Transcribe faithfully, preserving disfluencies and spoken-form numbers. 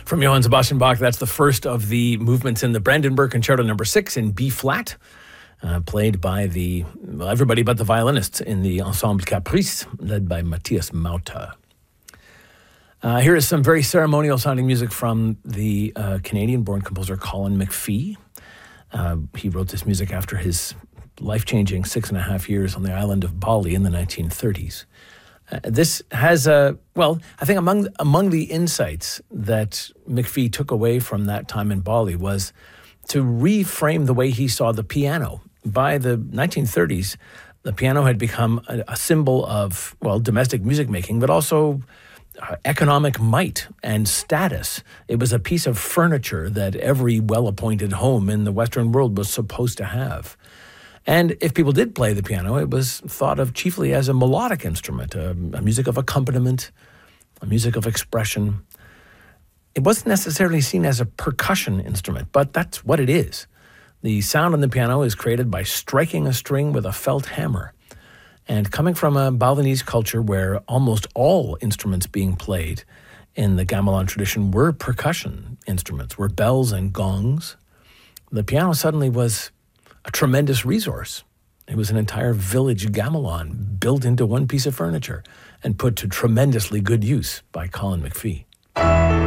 From Johann Sebastian Bach, that's the first of the movements in the Brandenburg Concerto number six in B flat, uh, played by the well, everybody but the violinists in the Ensemble Caprice, led by Matthias Mauter. Uh, here is some very ceremonial sounding music from the uh, Canadian-born composer Colin McPhee. Uh, he wrote this music after his life-changing six and a half years on the island of Bali in the nineteen thirties. Uh, this has a, well, I think among among the insights that McPhee took away from that time in Bali was to reframe the way he saw the piano. By the nineteen thirties, the piano had become a, a symbol of, well, domestic music making, but also uh, economic might and status. It was a piece of furniture that every well-appointed home in the Western world was supposed to have. And if people did play the piano, it was thought of chiefly as a melodic instrument, a, a music of accompaniment, a music of expression. It wasn't necessarily seen as a percussion instrument, but that's what it is. The sound on the piano is created by striking a string with a felt hammer. And coming from a Balinese culture where almost all instruments being played in the gamelan tradition were percussion instruments, were bells and gongs, the piano suddenly was a tremendous resource. It was an entire village gamelan built into one piece of furniture and put to tremendously good use by Colin McPhee.